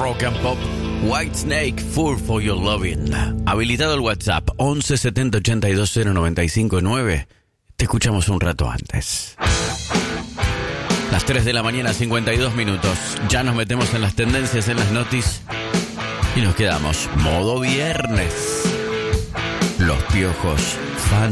rock and pop. Whitesnake, Fool for Your Loving. Habilitado el WhatsApp 11 70 82 095 9. Te escuchamos un rato antes. Las 3 de la mañana, 52 minutos. Ya nos metemos en las tendencias, en las noticias. Y nos quedamos modo viernes. Los Piojos